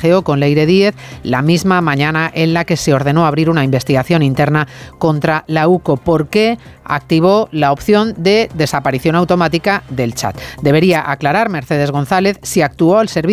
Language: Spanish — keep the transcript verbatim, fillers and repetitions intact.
forcejeó con Leire Díez, la misma mañana en la que se ordenó abrir una investigación interna contra la U C O. ¿Por qué activó la opción de desaparición automática del chat? Debería aclarar Mercedes González si actuó al servicio